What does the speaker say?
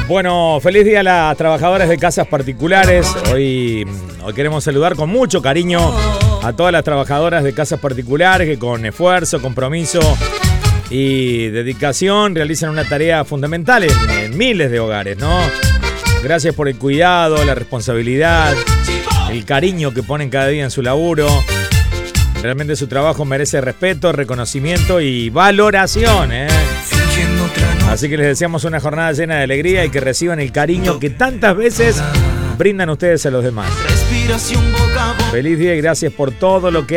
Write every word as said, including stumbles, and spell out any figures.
Bueno, feliz día a las trabajadoras de casas particulares. Hoy, hoy queremos saludar con mucho cariño a todas las trabajadoras de casas particulares que con esfuerzo, compromiso y dedicación realizan una tarea fundamental en, en miles de hogares, ¿no? Gracias por el cuidado, la responsabilidad, el cariño que ponen cada día en su laburo. Realmente su trabajo merece respeto, reconocimiento y valoración, ¿eh? Así que les deseamos una jornada llena de alegría y que reciban el cariño que tantas veces brindan ustedes a los demás. Feliz día y gracias por todo lo que